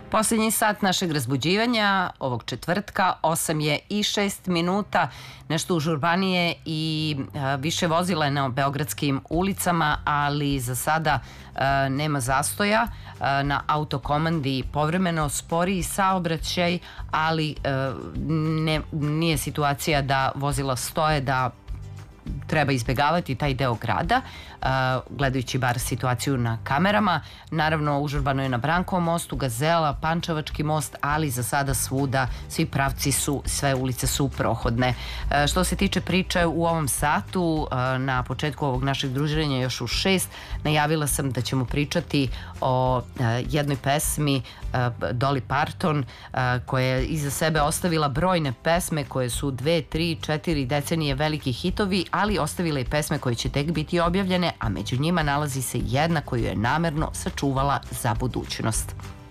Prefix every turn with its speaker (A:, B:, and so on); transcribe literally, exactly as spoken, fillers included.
A: Posljednji sat našeg razbuđivanja ovog četvrtka, osam je i šest minuta, nešto užurbanije i a, više vozila je na beogradskim ulicama, ali za sada a, nema zastoja. A, na autokomandi povremeno sporiji saobraćaj, ali a, ne, nije situacija da vozila stoje, da treba izbjegavati taj deo grada, gledajući bar situaciju na kamerama. Naravno, užurbano je na Brankovom mostu, Gazela, Pančevački most, ali za sada svuda, svi pravci su, sve ulice su prohodne. Što se tiče priče u ovom satu, na početku ovog našeg druženja još u šest, najavila sam da ćemo pričati o jednoj pesmi Dolly Parton, koja je iza sebe ostavila brojne pesme koje su dve, tri, četiri decenije veliki hitovi, ali ostavila i pesme koje će tek biti objavljene, a među njima nalazi se jedna koju je namerno sačuvala za budućnost.